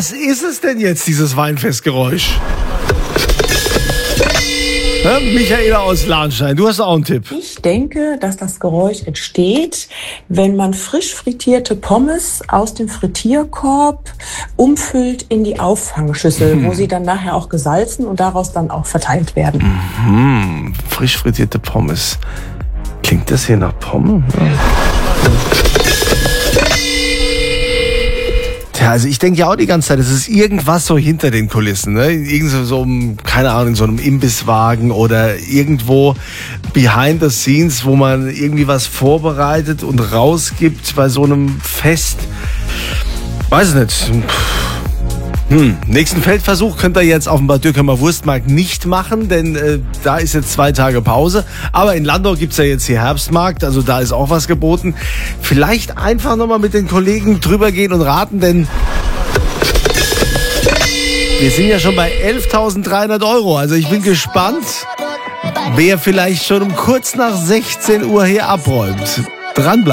Was ist es denn jetzt, dieses Weinfestgeräusch? Michaela aus Lahnstein, du hast auch einen Tipp. Ich denke, dass das Geräusch entsteht, wenn man frisch frittierte Pommes aus dem Frittierkorb umfüllt in die Auffangschüssel, wo sie dann nachher auch gesalzen und daraus dann auch verteilt werden. Frisch frittierte Pommes. Klingt das hier nach Pommes? Ja, also ich denke ja auch die ganze Zeit, es ist irgendwas so hinter den Kulissen, ne? Irgend so keine Ahnung, in so einem Imbisswagen oder irgendwo behind the scenes, wo man irgendwie was vorbereitet und rausgibt bei so einem Fest. Weiß nicht. Nächsten Feldversuch könnt ihr jetzt auf dem Bad Dürkheim Wurstmarkt nicht machen, denn da ist jetzt 2 Tage Pause. Aber in Landau gibt's ja jetzt hier Herbstmarkt, also da ist auch was geboten. Vielleicht einfach nochmal mit den Kollegen drüber gehen und raten, denn wir sind ja schon bei 11.300 €. Also ich bin gespannt, wer vielleicht schon um kurz nach 16 Uhr hier abräumt. Dranbleiben.